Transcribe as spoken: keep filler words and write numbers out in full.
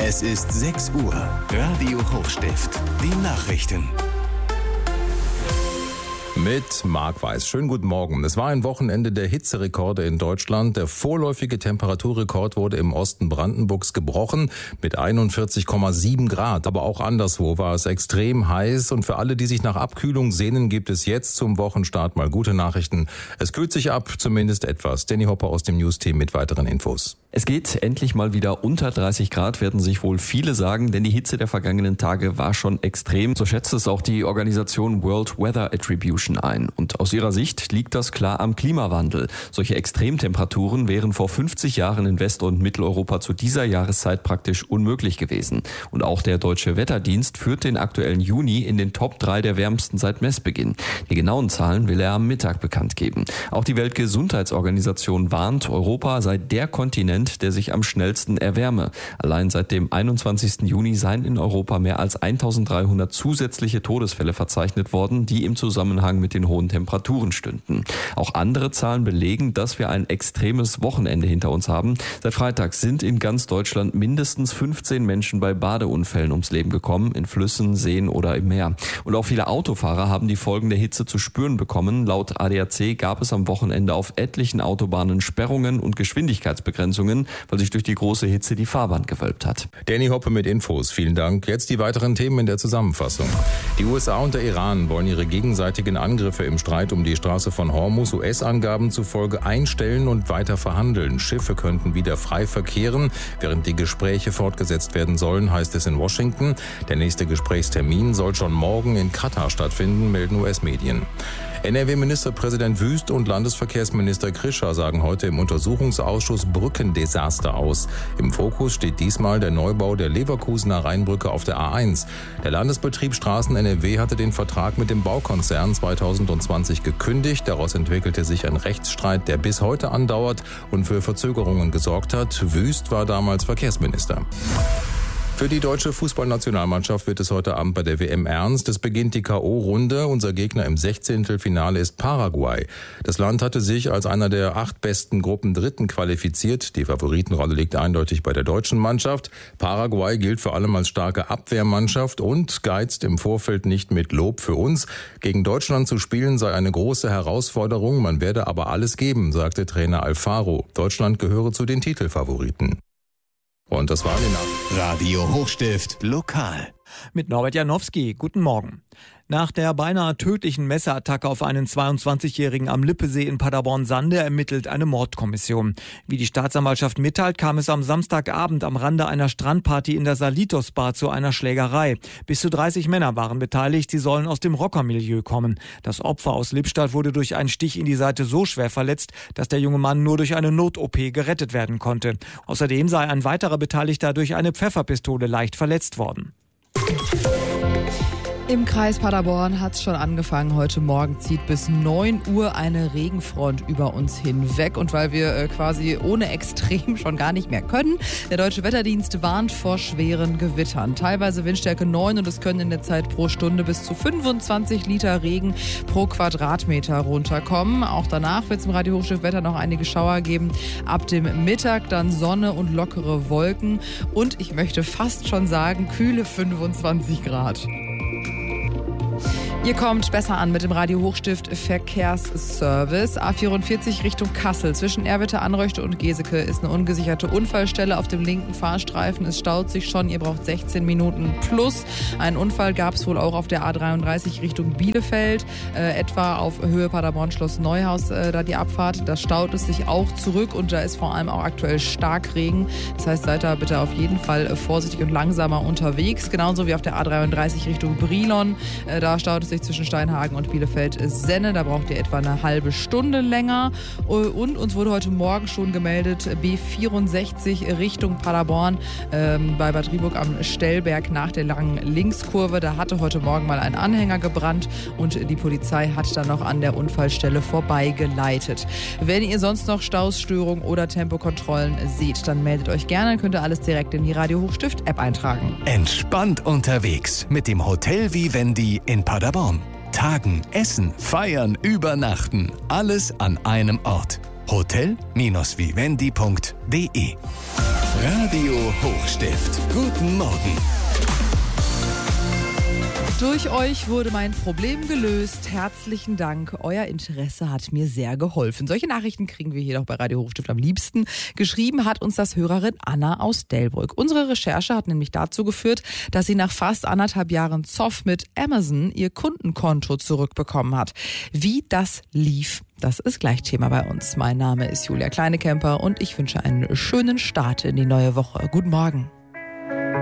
Es ist sechs Uhr. Radio Hochstift. Die Nachrichten. Mit Marc Weiß. Schönen guten Morgen. Es war ein Wochenende der Hitzerekorde in Deutschland. Der vorläufige Temperaturrekord wurde im Osten Brandenburgs gebrochen mit einundvierzig Komma sieben Grad. Aber auch anderswo war es extrem heiß. Und für alle, die sich nach Abkühlung sehnen, gibt es jetzt zum Wochenstart mal gute Nachrichten. Es kühlt sich ab, zumindest etwas. Danny Hopper aus dem News-Team mit weiteren Infos. Es geht endlich mal wieder unter dreißig Grad, werden sich wohl viele sagen, denn die Hitze der vergangenen Tage war schon extrem. So schätzt es auch die Organisation World Weather Attribution ein. Und aus ihrer Sicht liegt das klar am Klimawandel. Solche Extremtemperaturen wären vor fünfzig Jahren in West- und Mitteleuropa zu dieser Jahreszeit praktisch unmöglich gewesen. Und auch der Deutsche Wetterdienst führt den aktuellen Juni in den Top drei der wärmsten seit Messbeginn. Die genauen Zahlen will er am Mittag bekannt geben. Auch die Weltgesundheitsorganisation warnt, Europa sei der Kontinent, der sich am schnellsten erwärme. Allein seit dem einundzwanzigsten Juni seien in Europa mehr als eintausenddreihundert zusätzliche Todesfälle verzeichnet worden, die im Zusammenhang mit den hohen Temperaturen stünden. Auch andere Zahlen belegen, dass wir ein extremes Wochenende hinter uns haben. Seit Freitag sind in ganz Deutschland mindestens fünfzehn Menschen bei Badeunfällen ums Leben gekommen, in Flüssen, Seen oder im Meer. Und auch viele Autofahrer haben die Folgen der Hitze zu spüren bekommen. Laut A D A C gab es am Wochenende auf etlichen Autobahnen Sperrungen und Geschwindigkeitsbegrenzungen, weil sich durch die große Hitze die Fahrbahn gewölbt hat. Danny Hoppe mit Infos. Vielen Dank. Jetzt die weiteren Themen in der Zusammenfassung. Die U S A und der Iran wollen ihre gegenseitigen Angriffe im Streit um die Straße von Hormuz U S-Angaben zufolge einstellen und weiter verhandeln. Schiffe könnten wieder frei verkehren, während die Gespräche fortgesetzt werden sollen, heißt es in Washington. Der nächste Gesprächstermin soll schon morgen in Katar stattfinden, melden U S-Medien. N R W-Ministerpräsident Wüst und Landesverkehrsminister Krischer sagen heute im Untersuchungsausschuss Brückendesaster aus. Im Fokus steht diesmal der Neubau der Leverkusener Rheinbrücke auf der A eins. Der Landesbetrieb Straßen N R W hatte den Vertrag mit dem Baukonzern zweitausendzwanzig gekündigt. Daraus entwickelte sich ein Rechtsstreit, der bis heute andauert und für Verzögerungen gesorgt hat. Wüst war damals Verkehrsminister. Für die deutsche Fußballnationalmannschaft wird es heute Abend bei der W M ernst. Es beginnt die K O-Runde. Unser Gegner im Sechzehntelfinale ist Paraguay. Das Land hatte sich als einer der acht besten Gruppen Dritten qualifiziert. Die Favoritenrolle liegt eindeutig bei der deutschen Mannschaft. Paraguay gilt vor allem als starke Abwehrmannschaft und geizt im Vorfeld nicht mit Lob für uns. Gegen Deutschland zu spielen sei eine große Herausforderung. Man werde aber alles geben, sagte Trainer Alfaro. Deutschland gehöre zu den Titelfavoriten. Und das war die Nacht. Radio Hochstift lokal. Mit Norbert Janowski. Guten Morgen. Nach der beinahe tödlichen Messerattacke auf einen zweiundzwanzigjährigen am Lippesee in Paderborn-Sande ermittelt eine Mordkommission. Wie die Staatsanwaltschaft mitteilt, kam es am Samstagabend am Rande einer Strandparty in der Salitos Bar zu einer Schlägerei. Bis zu dreißig Männer waren beteiligt, sie sollen aus dem Rockermilieu kommen. Das Opfer aus Lippstadt wurde durch einen Stich in die Seite so schwer verletzt, dass der junge Mann nur durch eine Not-O P gerettet werden konnte. Außerdem sei ein weiterer Beteiligter durch eine Pfefferpistole leicht verletzt worden. Im Kreis Paderborn hat es schon angefangen. Heute Morgen zieht bis neun Uhr eine Regenfront über uns hinweg. Und weil wir äh, quasi ohne Extrem schon gar nicht mehr können, der Deutsche Wetterdienst warnt vor schweren Gewittern. Teilweise Windstärke neun und es können in der Zeit pro Stunde bis zu fünfundzwanzig Liter Regen pro Quadratmeter runterkommen. Auch danach wird es im Radio Hochstift Wetter noch einige Schauer geben. Ab dem Mittag dann Sonne und lockere Wolken. Und ich möchte fast schon sagen, kühle fünfundzwanzig Grad. Ihr kommt besser an mit dem Radio Hochstift Verkehrsservice. A vierundvierzig Richtung Kassel. Zwischen Erwitte, Anröchte und Geseke ist eine ungesicherte Unfallstelle auf dem linken Fahrstreifen. Es staut sich schon, ihr braucht sechzehn Minuten plus. Einen Unfall gab es wohl auch auf der A dreiunddreißig Richtung Bielefeld. Äh, etwa auf Höhe Paderborn-Schloss Neuhaus, äh, da die Abfahrt. Da staut es sich auch zurück und da ist vor allem auch aktuell Starkregen. Das heißt, seid da bitte auf jeden Fall vorsichtig und langsamer unterwegs. Genauso wie auf der A dreiunddreißig Richtung Brilon. Äh, da staut es zwischen Steinhagen und Bielefeld-Senne. Da braucht ihr etwa eine halbe Stunde länger. Und uns wurde heute Morgen schon gemeldet, B vierundsechzig Richtung Paderborn ähm, bei Bad Rieburg am Stellberg nach der langen Linkskurve. Da hatte heute Morgen mal ein Anhänger gebrannt und die Polizei hat dann noch an der Unfallstelle vorbeigeleitet. Wenn ihr sonst noch Staus, Störungen oder Tempokontrollen seht, dann meldet euch gerne. Könnt ihr alles direkt in die Radio Hochstift App eintragen. Entspannt unterwegs mit dem Hotel Vivendi in Paderborn. Tagen, essen, feiern, übernachten. Alles an einem Ort. hotel Bindestrich vivendi punkt de Radio Hochstift. Guten Morgen. Durch euch wurde mein Problem gelöst. Herzlichen Dank. Euer Interesse hat mir sehr geholfen. Solche Nachrichten kriegen wir hier doch bei Radio Hochstift am liebsten. Geschrieben hat uns das Hörerin Anna aus Delbrück. Unsere Recherche hat nämlich dazu geführt, dass sie nach fast anderthalb Jahren Zoff mit Amazon ihr Kundenkonto zurückbekommen hat. Wie das lief, das ist gleich Thema bei uns. Mein Name ist Julia Kleinekemper und ich wünsche einen schönen Start in die neue Woche. Guten Morgen.